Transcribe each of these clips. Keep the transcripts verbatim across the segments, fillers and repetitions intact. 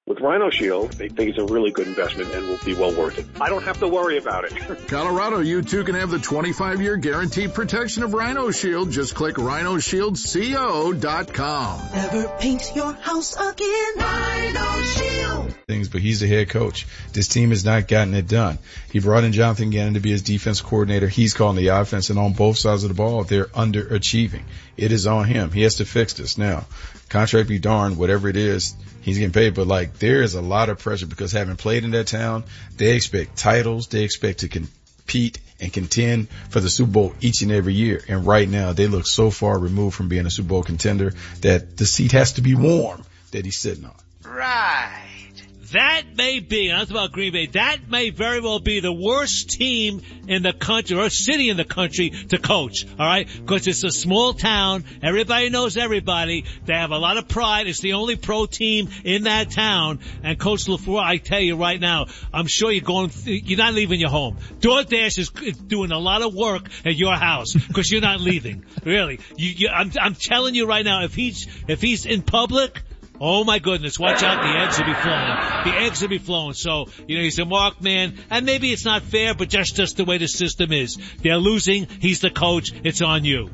With Rhino Shield, they think it's a really good investment and will be well worth it. I don't have to worry about it. Colorado, you too can have the twenty-five year guaranteed protection of Rhino Shield. Just click rhino shield co dot com. Never paint your house again. Rhino Shield. Things, but he's the head coach. This team has not gotten it done. He brought in Jonathan Gannon to be his defense coordinator. He's calling the offense, and on both sides of the ball, they're underachieving. It is on him. He has to fix this now. Contract be darned, whatever it is, he's getting paid. But like, there is a lot of pressure because having played in that town, they expect titles. They expect to compete and contend for the Super Bowl each and every year. And right now, they look so far removed from being a Super Bowl contender that the seat has to be warm that he's sitting on. Right. That may be, and I was about Green Bay, that may very well be the worst team in the country, or city in the country to coach, alright? Because it's a small town, everybody knows everybody, they have a lot of pride, it's the only pro team in that town, and Coach LaFleur, I tell you right now, I'm sure you're going, you're not leaving your home. DoorDash is doing a lot of work at your house, because you're not leaving, really. You, you, I'm, I'm telling you right now, if he's, if he's in public, oh my goodness, watch out, the eggs will be flowing. The eggs will be flowing. So, you know, he's a marked man, and maybe it's not fair, but just, just the way the system is. They're losing, he's the coach, it's on you.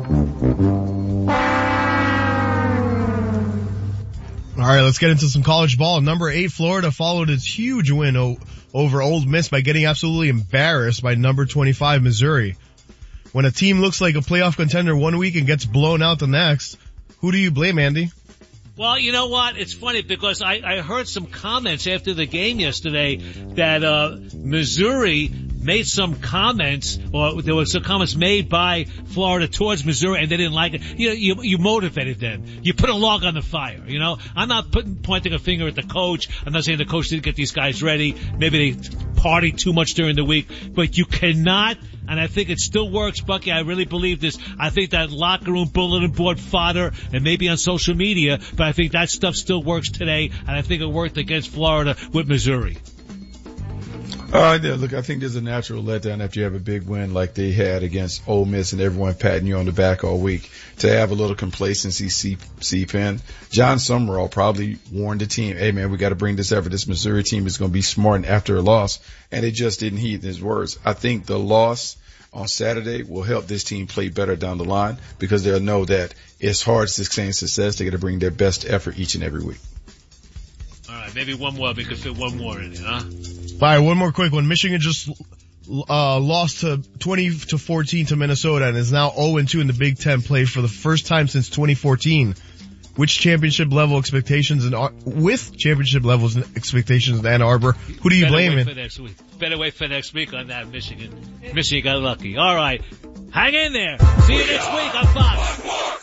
Alright, let's get into some college ball. Number eight, Florida followed its huge win o- over Ole Miss by getting absolutely embarrassed by number twenty-five, Missouri. When a team looks like a playoff contender one week and gets blown out the next, who do you blame, Andy? Well, you know what? It's funny because I, I heard some comments after the game yesterday that uh Missouri made some comments, or there were some comments made by Florida towards Missouri, and they didn't like it. You know, you, you motivated them. You put a log on the fire, you know? I'm not putting, pointing a finger at the coach. I'm not saying the coach didn't get these guys ready. Maybe they partied too much during the week. But you cannot, and I think it still works, Bucky, I really believe this. I think that locker room bulletin board fodder, and maybe on social media, but I think that stuff still works today, and I think it worked against Florida with Missouri. Uh, yeah, look, I think there's a natural letdown after you have a big win like they had against Ole Miss and everyone patting you on the back all week to have a little complacency seep, seep in. John Summerall probably warned the team, hey man, we got to bring this effort. This Missouri team is going to be smart after a loss, and it just didn't heed his words. I think the loss on Saturday will help this team play better down the line because they'll know that it's hard to sustain success. They got to bring their best effort each and every week. All right, maybe one more. We could fit one more in there, huh? All right, one more quick one. Michigan just uh lost to twenty to fourteen to Minnesota and is now oh and two in the Big Ten play for the first time since twenty fourteen. Which championship level expectations and with championship levels and expectations in Ann Arbor? Who do you Better blame? Wait for next week. Better wait for next week on that, Michigan. Michigan got lucky. All right, hang in there. See you next week on Fox.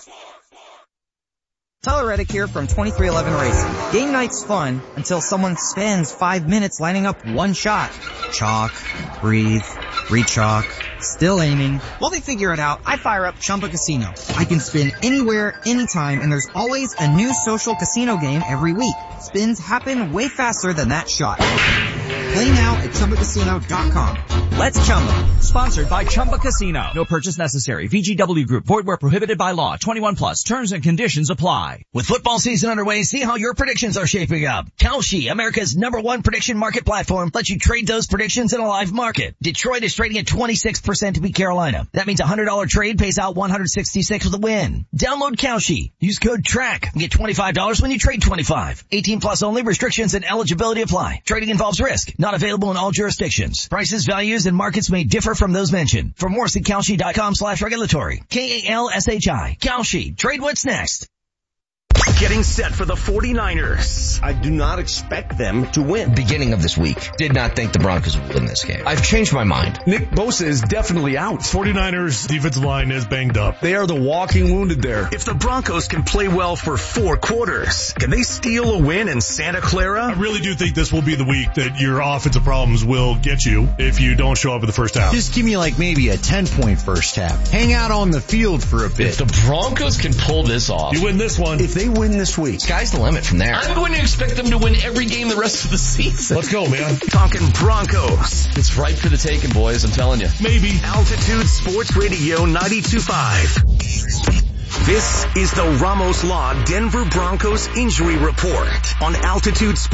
Tyler Reddick here from twenty-three eleven Racing. Game night's fun until someone spends five minutes lining up one shot. Chalk, breathe, re-chalk, still aiming. While they figure it out, I fire up Chumba Casino. I can spin anywhere, anytime, and there's always a new social casino game every week. Spins happen way faster than that shot. Play now at Chumba Casino dot com. Let's Chumba. Sponsored by Chumba Casino. No purchase necessary. V G W Group. Void where prohibited by law. twenty-one plus. Terms and conditions apply. With football season underway, see how your predictions are shaping up. Kalshi, America's number one prediction market platform, lets you trade those predictions in a live market. Detroit is trading at twenty-six percent to beat Carolina. That means a one hundred dollars trade pays out one hundred sixty-six with a win. Download Kalshi. Use code TRACK and get twenty-five dollars when you trade twenty-five. eighteen plus only. Restrictions and eligibility apply. Trading involves risk. Not available in all jurisdictions. Prices, values, and markets may differ from those mentioned. For more, see Kalshi dot com slash regulatory. K A L S H I. Kalshi. Trade what's next. Getting set for the forty-niners. I do not expect them to win. Beginning of this week, did not think the Broncos would win this game. I've changed my mind. Nick Bosa is definitely out. forty-niners defensive line is banged up. They are the walking wounded there. If the Broncos can play well for four quarters, can they steal a win in Santa Clara? I really do think this will be the week that your offensive problems will get you if you don't show up in the first half. Just give me like maybe a ten-point first half. Hang out on the field for a bit. If the Broncos can pull this off. You win this one. If they win this week. Sky's the limit from there. I'm going to expect them to win every game the rest of the season. Let's go, man. Talking Broncos. It's ripe for the taking, boys. I'm telling you. Maybe. Altitude Sports Radio ninety-two point five. This is the Ramos Law Denver Broncos Injury Report on Altitude Sports.